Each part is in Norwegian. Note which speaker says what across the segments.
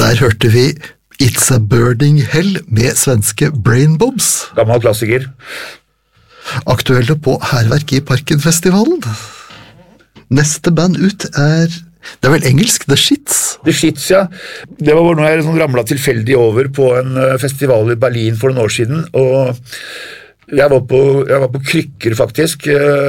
Speaker 1: Der hørte vi It's a Burning Hell med svenske Brain Bombs.
Speaker 2: Gammel klassiker.
Speaker 1: Aktuelle på Hærverk i Parken-festivalen. Neste band ut det vel engelsk, The Shits.
Speaker 2: The Shits, ja. Det var når jeg sånn ramlet tilfeldig over på en festival i Berlin for noen år siden, og jeg var på krykker faktisk,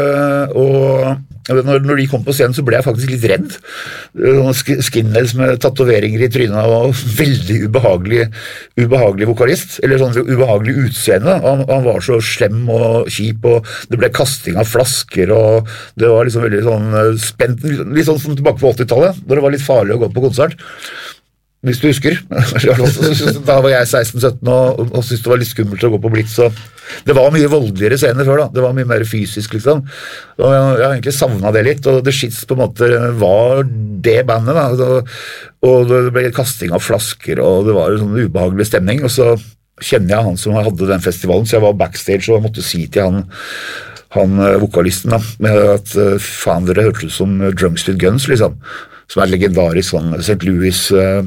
Speaker 2: og når de kom på scenen så ble jeg faktisk litt redd. Skinheads med tatoveringer i trynet og veldig ubehagelig vokalist, eller sånn ubehagelig utseende. Han var så slem og kjip, og det ble kasting av flasker, og det var liksom veldig sånn spent, litt sånn som tilbake på 80-tallet, da det var litt farlig å gå på konsert. Hvis du husker. Da var jeg 16-17 og syntes det var litt skummelt å gå på Blitz. Det var mye voldeligere scener før da. Det var mye mer fysisk liksom. Og jeg har egentlig savnet det litt, og The Shits på en måte var det bandet da. Og det ble kasting av flasker, og det var en sånn ubehagelig stemning. Og så kjenner jeg han som hadde den festivalen, så jeg var backstage og måtte si til han vokalisten da, med at faen, dere hørtes ut som Drunks with Guns liksom. Som legendarisk sånn St. Louis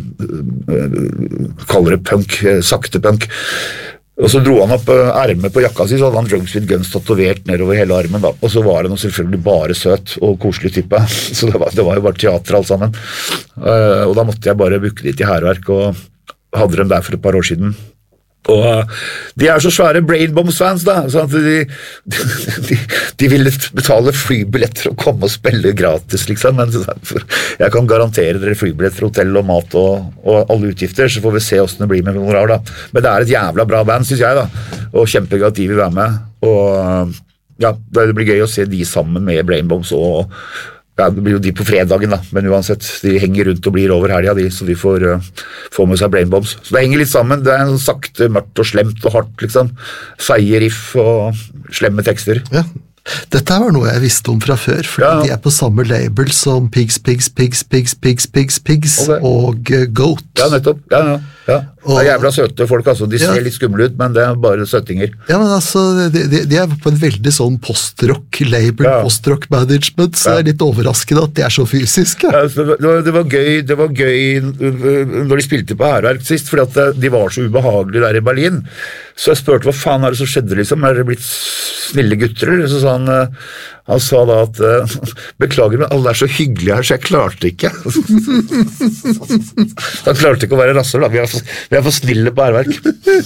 Speaker 2: kaller det punk, sakte punk. Og så dro han opp ermet på jakka si, så hadde han Drunks with Guns tatovert nedover hele armen da. Og så var han selvfølgelig bare søt og koselig type, så det var jo bare teater alt sammen. Og da måtte jeg bare booke dit i Hærverk, og hadde dem der for et par år siden. Og de så svære Brain Bombs fans da, sånn at de ville betale flybilletter og komme og spille gratis liksom, men jeg kan garantere dere flybilletter, hotell og mat og alle utgifter, så får vi se hvordan det blir med noen år da, men det et jævla bra band synes jeg da, og kjempegøy at de vil være med, og ja, det blir gøy å se de sammen med Brain Bombs, og ja, det blir jo de på fredagen da, men uansett, de henger rundt og blir over helga de, så de får få med seg Brain Bombs. Så det henger litt sammen, det sånn sakte, mørkt og slemt og hardt liksom, feie riff og slemme tekster.
Speaker 1: Ja, dette var noe jeg visste om fra før, fordi de på samme label som Pigs, okay. Og Goat.
Speaker 2: Ja, nettopp, ja. Det jævla søte folk, altså. De ser litt skumle ut, men det bare søttinger.
Speaker 1: Ja, men altså, de på en veldig sånn post-rock-label, post-rock management, så det litt overraskende at de så fysiske.
Speaker 2: Ja, det var gøy når de spilte på Hærverk sist, fordi at de var så ubehagelige der i Berlin. Så jeg spurte hva faen det som skjedde liksom, det blitt snille gutter? Så sa han sa da at beklager, men alle så hyggelige her, så jeg klarte ikke. Han klarte ikke å være rasser da, vi for snille på Hærverk.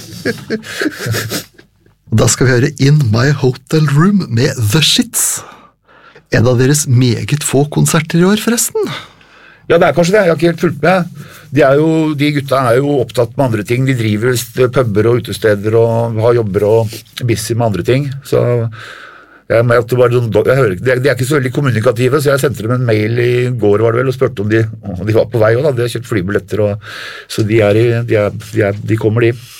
Speaker 1: Da skal vi høre In My Hotel Room med The Shits. En av deres meget få konserter i år forresten.
Speaker 2: Ja, det kanskje det, jeg har ikke helt fulgt med. De gutta jo opptatt med andre ting, de driver puber og utesteder og har jobber og busy med andre ting, så de ikke så veldig kommunikative, så jeg sendte dem en mail i går var det vel, og spurte om de var på vei også, da. De har kjøpt flybilletter, så de kommer de.